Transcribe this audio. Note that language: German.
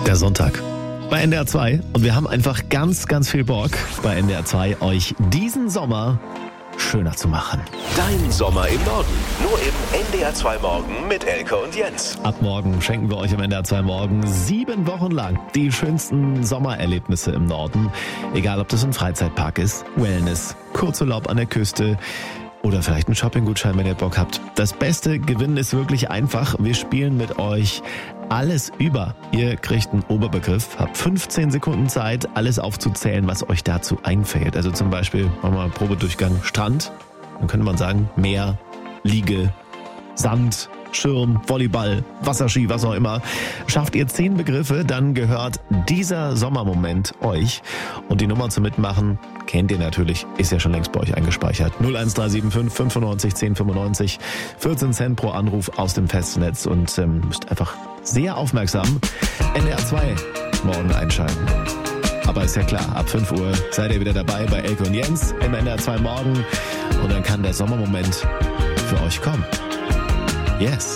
Der Sonntag bei NDR 2 und wir haben einfach ganz, ganz viel Bock bei NDR 2 euch diesen Sommer schöner zu machen. Dein Sommer im Norden. Nur im NDR 2 Morgen mit Elke und Jens. Ab morgen schenken wir euch im NDR 2 Morgen 7 Wochen lang die schönsten Sommererlebnisse im Norden. Egal, ob das ein Freizeitpark ist, Wellness, Kurzurlaub an der Küste oder vielleicht ein Shoppinggutschein, wenn ihr Bock habt. Das beste Gewinnen ist wirklich einfach. Wir spielen mit euch alles über. Ihr kriegt einen Oberbegriff, habt 15 Sekunden Zeit, alles aufzuzählen, was euch dazu einfällt. Also zum Beispiel, machen wir mal einen Probedurchgang Strand. Dann könnte man sagen Meer, Liege, Sand, Schirm, Volleyball, Wasserski, was auch immer. Schafft ihr 10 Begriffe, dann gehört dieser Sommermoment euch. Und die Nummer zum Mitmachen kennt ihr natürlich, ist ja schon längst bei euch eingespeichert. 01375 95 10 95, 14 Cent pro Anruf aus dem Festnetz und müsst einfach sehr aufmerksam NDR 2 morgen einschalten. Aber ist ja klar, ab 5 Uhr seid ihr wieder dabei bei Elke und Jens im NDR 2 Morgen und dann kann der Sommermoment für euch kommen. Yes.